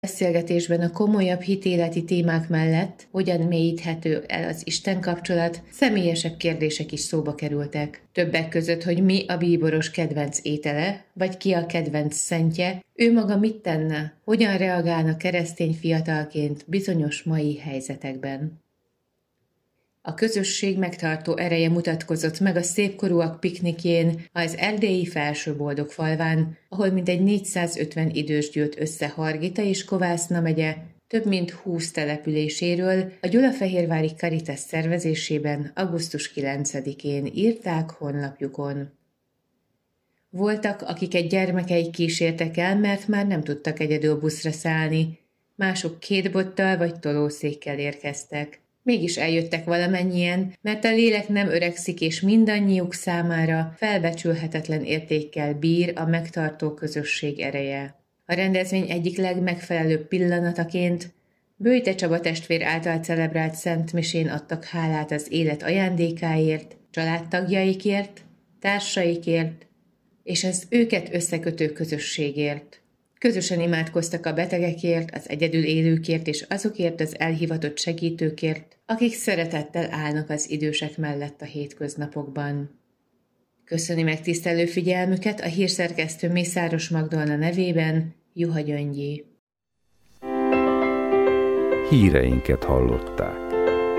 Beszélgetésben a komolyabb hitéleti témák mellett hogyan mélyíthető el az Isten kapcsolat, személyesebb kérdések is szóba kerültek. Többek között, hogy mi a bíboros kedvenc étele, vagy ki a kedvenc szentje, ő maga mit tenne, hogyan reagálna keresztény fiatalként bizonyos mai helyzetekben. A közösség megtartó ereje mutatkozott meg a szépkorúak piknikjén az erdélyi Felsőboldogfalván, ahol mintegy 450 idős gyűlt össze Hargita és Kovászna megye több mint 20 településéről a Gyulafehérvári Caritas szervezésében augusztus 9-én írták honlapjukon. Voltak, akiket gyermekeik kísértek el, mert már nem tudtak egyedül buszra szállni, mások 2 bottal vagy tolószékkel érkeztek. Mégis eljöttek valamennyien, mert a lélek nem öregszik, és mindannyiuk számára felbecsülhetetlen értékkel bír a megtartó közösség ereje. A rendezvény egyik legmegfelelőbb pillanataként Böjte Csaba testvér által celebrált szentmisén adtak hálát az élet ajándékáért, családtagjaikért, társaikért és az őket összekötő közösségért. Közösen imádkoztak a betegekért, az egyedül élőkért és azokért az elhivatott segítőkért, akik szeretettel állnak az idősek mellett a hétköznapokban. Köszöni megtisztelő figyelmüket a hírszerkesztő Mészáros Magdolna nevében Juha Gyöngyi. Híreinket hallották.